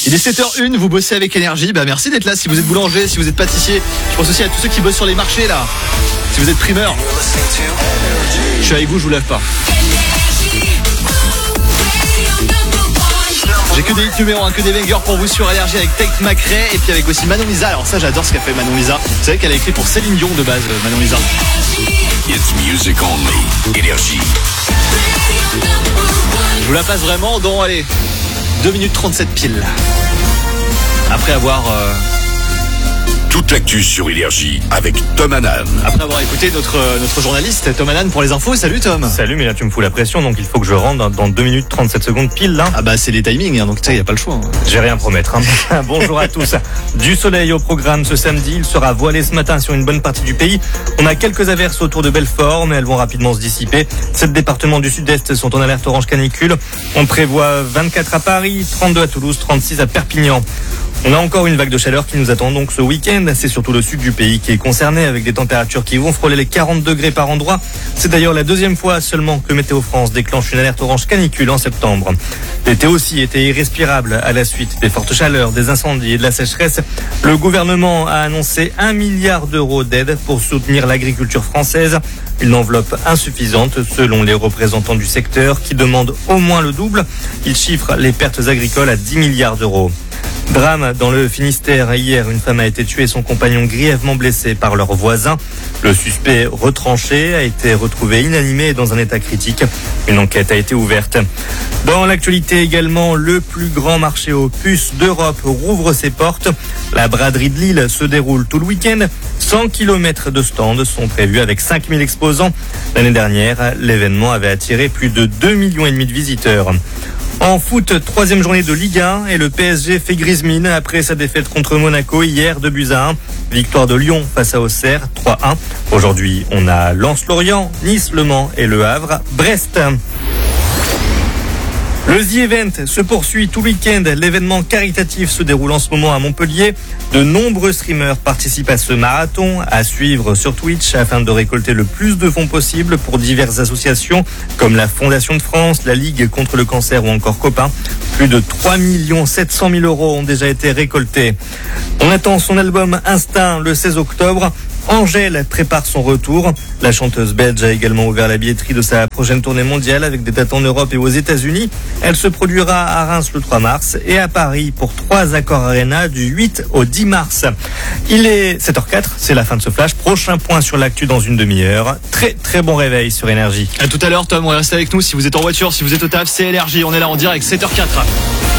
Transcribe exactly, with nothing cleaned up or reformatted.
Il est sept heures une, vous bossez avec énergie. Bah merci d'être là. Si vous êtes boulanger, si vous êtes pâtissier, je pense aussi à tous ceux qui bossent sur les marchés là. Si vous êtes primeur, je suis avec vous, je vous lève pas. J'ai que des hits numéro un, que des bangers pour vous sur Énergie avec Tate McRae et puis avec aussi Manon Lisa. Alors ça, j'adore ce qu'a fait Manon Lisa. Vous savez qu'elle a écrit pour Céline Dion de base, Manon Lisa. It's music only. Énergie. Je vous la passe vraiment dans, allez, deux minutes trente-sept pile. Après avoir... Euh... Toute l'actu sur Énergie avec Tom Hanan. Après avoir écouté notre, notre journaliste Tom Hanan pour les infos. Salut Tom. Salut, mais là tu me fous la pression, donc il faut que je rentre dans, dans deux minutes trente-sept secondes pile là. Ah bah c'est les timings, hein, donc tu sais, il n'y a pas le choix. Hein. J'ai rien à promettre. Hein. Bonjour à tous. Du soleil au programme ce samedi, il sera voilé ce matin sur une bonne partie du pays. On a quelques averses autour de Belfort, mais elles vont rapidement se dissiper. Sept départements du sud-est sont en alerte orange canicule. On prévoit vingt-quatre à Paris, trente-deux à Toulouse, trente-six à Perpignan. On a encore une vague de chaleur qui nous attend donc ce week-end. C'est surtout le sud du pays qui est concerné avec des températures qui vont frôler les quarante degrés par endroit. C'est d'ailleurs la deuxième fois seulement que Météo France déclenche une alerte orange canicule en septembre. L'été aussi était irrespirable à la suite des fortes chaleurs, des incendies et de la sécheresse. Le gouvernement a annoncé un milliard d'euros d'aide pour soutenir l'agriculture française. Une enveloppe insuffisante selon les représentants du secteur qui demandent au moins le double. Ils chiffrent les pertes agricoles à dix milliards d'euros. Drame dans le Finistère. Hier, une femme a été tuée et son compagnon grièvement blessé par leurs voisins. Le suspect retranché a été retrouvé inanimé et dans un état critique. Une enquête a été ouverte. Dans l'actualité également, le plus grand marché aux puces d'Europe rouvre ses portes. La braderie de Lille se déroule tout le week-end. cent kilomètres de stands sont prévus avec cinq mille exposants. L'année dernière, l'événement avait attiré plus de deux millions et demi de visiteurs. En foot, troisième journée de Ligue un et le P S G fait grise mine après sa défaite contre Monaco hier, deux buts à un. Victoire de Lyon face à Auxerre, trois un. Aujourd'hui, on a Lens-Lorient, Nice, Le Mans et Le Havre, Brest. Le The Event se poursuit tout le week-end. L'événement caritatif se déroule en ce moment à Montpellier. De nombreux streamers participent à ce marathon, à suivre sur Twitch afin de récolter le plus de fonds possible pour diverses associations comme la Fondation de France, la Ligue contre le cancer ou encore Copain. Plus de trois millions sept cent mille euros ont déjà été récoltés. On attend son album Instinct le seize octobre. Angèle prépare son retour. La chanteuse belge a également ouvert la billetterie de sa prochaine tournée mondiale avec des dates en Europe et aux États-Unis. Elle se produira à Reims le trois mars et à Paris pour trois Accor Arena du huit au dix mars. Il est sept heures quatre, c'est la fin de ce flash. Prochain point sur l'actu dans une demi-heure. Très très bon réveil sur Énergie. À tout à l'heure Tom, on reste avec nous si vous êtes en voiture, si vous êtes au taf, c'est Énergie. On est là en direct, sept heures quatre.